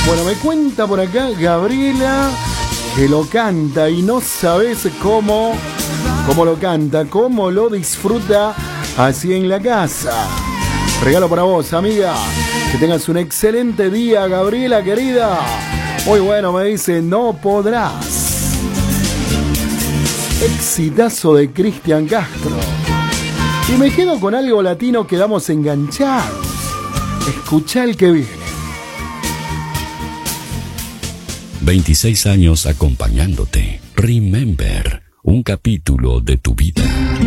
Bueno, me cuenta por acá Gabriela que lo canta y no sabes cómo lo canta, cómo lo disfruta así en la casa. Regalo para vos, amiga. Que tengas un excelente día, Gabriela, querida. Muy bueno, me dice, no podrás. Exitazo de Cristian Castro. Y me quedo con algo latino, quedamos enganchados. Escuchá el que viene. 26 años acompañándote. Remember, un capítulo de tu vida.